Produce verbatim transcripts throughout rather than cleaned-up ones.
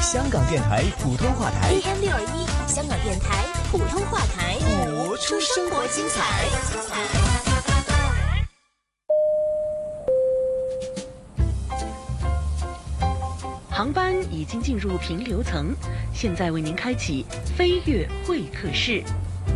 香港电台普通话台 A M 六二一，香港电台普通话台， 播出生活精彩。 航班已经进入平流层，现在为您开启飞跃会客室。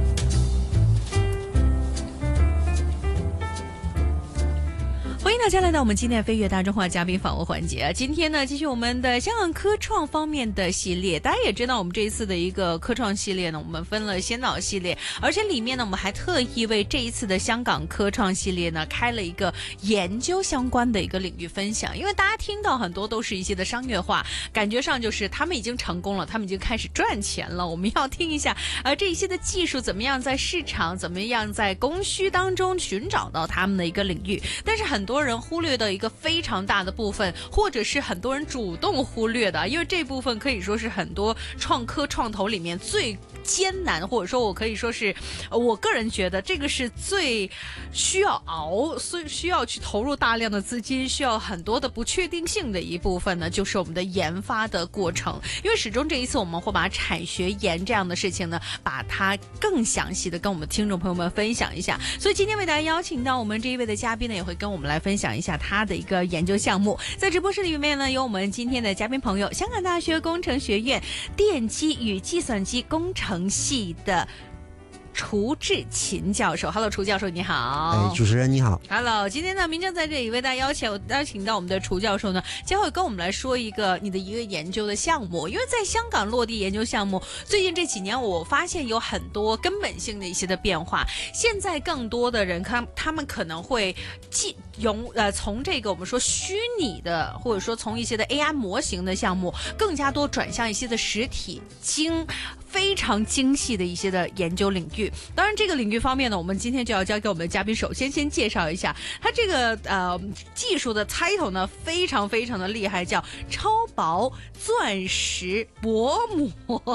欢迎大家来到我们今天的飞跃大中华嘉宾访问环节啊！今天呢，继续我们的香港科创方面的系列。大家也知道，我们这一次的一个科创系列呢，我们分了先导系列，而且里面呢，我们还特意为这一次的香港科创系列呢，开了一个研究相关的一个领域分享。因为大家听到很多都是一些的商业化，感觉上就是他们已经成功了，他们已经开始赚钱了。我们要听一下，呃，这一些的技术怎么样在市场，怎么样在供需当中寻找到他们的一个领域。但是很多人忽略的一个非常大的部分，或者是很多人主动忽略的，因为这部分可以说是很多创科创投里面最艰难，或者说我可以说是我个人觉得这个是最需要熬，所以需要去投入大量的资金，需要很多的不确定性的一部分呢，就是我们的研发的过程。因为始终这一次我们会把产学研这样的事情呢，把它更详细的跟我们听众朋友们分享一下。所以今天为大家邀请到我们这一位的嘉宾呢，也会跟我们来分享一下他的一个研究项目。在直播室里面呢，有我们今天的嘉宾朋友，香港大学工程学院电机与计算机工程系的楚志勤教授。 Hello， 楚教授你好。 哎，主持人你好。 Hello， 今天呢，明正在这里为大家邀请邀请到我们的楚教授呢，将会跟我们来说一个你的一个研究的项目。因为在香港落地研究项目，最近这几年我发现有很多根本性的一些的变化。现在更多的人看他们可能会既用呃从这个我们说虚拟的，或者说从一些的 A I 模型的项目，更加多转向一些的实体精非常精细的一些的研究领域。当然这个领域方面呢，我们今天就要交给我们的嘉宾，首先先介绍一下他这个呃技术的 title 呢，非常非常的厉害，叫超薄钻石薄膜